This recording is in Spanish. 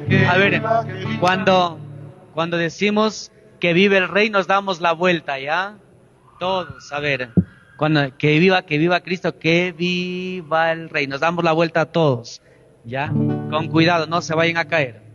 A ver, cuando decimos que vive el Rey, nos damos la vuelta, ¿ya? Todos, a ver. Que viva Cristo, que viva el Rey. Nos damos la vuelta a todos, ¿ya? Con cuidado, no se vayan a caer.